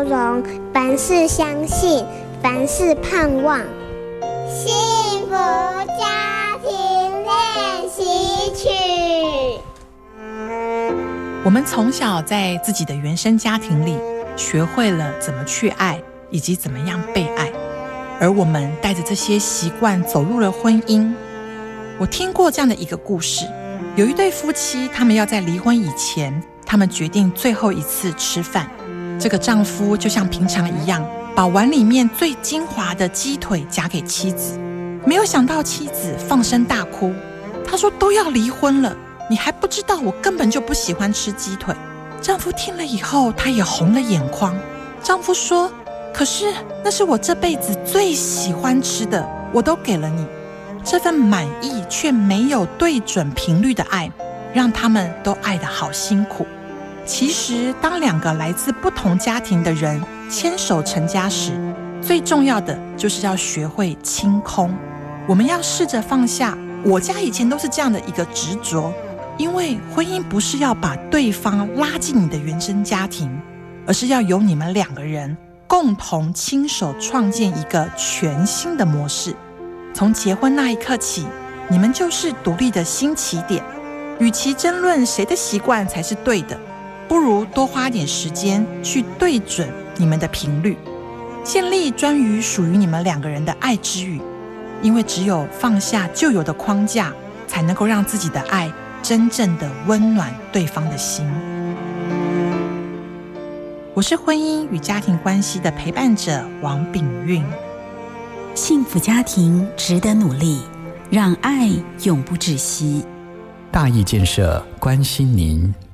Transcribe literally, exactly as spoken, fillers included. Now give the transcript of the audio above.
包容，凡事相信，凡事盼望。幸福家庭练习曲。 我们从小在自己的原生家庭里学会了怎么去爱，以及怎么样被爱，而我们带着这些习惯走入了婚姻。我听过这样的一个故事，有一对夫妻，他们要在离婚以前，他们决定最后一次吃饭。这个丈夫就像平常一样，把碗里面最精华的鸡腿夹给妻子，没有想到妻子放声大哭。她说，都要离婚了，你还不知道我根本就不喜欢吃鸡腿。丈夫听了以后，他也红了眼眶。丈夫说，可是那是我这辈子最喜欢吃的，我都给了你。这份满意却没有对准频率的爱，让他们都爱得好辛苦。其实当两个来自不同家庭的人牵手成家时，最重要的就是要学会清空。我们要试着放下我家以前都是这样的一个执着，因为婚姻不是要把对方拉进你的原生家庭，而是要由你们两个人共同亲手创建一个全新的模式。从结婚那一刻起，你们就是独立的新起点。与其争论谁的习惯才是对的，不如多花点时间去对准你们的频率，建立专于属于你们两个人的爱之语。因为只有放下旧有的框架，才能够让自己的爱真正的温暖对方的心。我是婚姻与家庭关系的陪伴者王秉韵。 幸福家庭值得努力，让爱永不止息。 大义建设关心您。